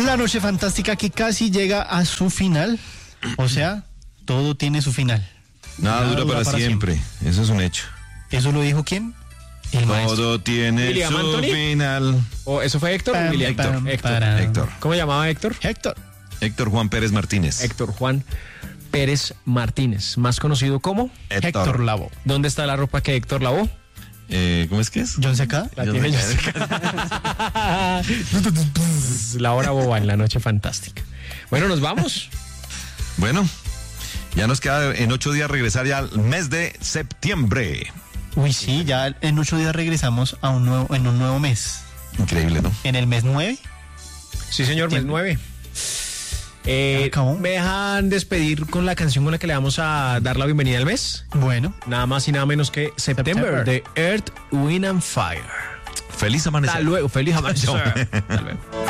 La noche fantástica que casi llega a su final. O sea, todo tiene su final. Nada dura para siempre. Eso es un hecho. ¿Eso lo dijo quién? El maestro. Todo tiene William su Anthony. final. ¿O eso fue Héctor o William? Héctor. ¿Cómo llamaba Héctor? Héctor Juan Pérez Martínez. Héctor Juan Pérez Martínez, más conocido como Héctor Lavoe. ¿Dónde está la ropa que Héctor lavó? ¿Cómo es que es? John Seca. La tiene La hora boba en la noche fantástica. Bueno, nos vamos. Bueno, ya nos queda en 8 días regresar ya al mes de septiembre. Uy, sí, ya en 8 días regresamos a un nuevo mes. Increíble, ¿no? En el mes 9. Sí, señor, mes 9. ¿Me dejan despedir con la canción con la que le vamos a dar la bienvenida al mes? Bueno. Nada más y nada menos que September de Earth, Wind and Fire. Feliz amanecer. Hasta luego, feliz amanecer. Hasta luego.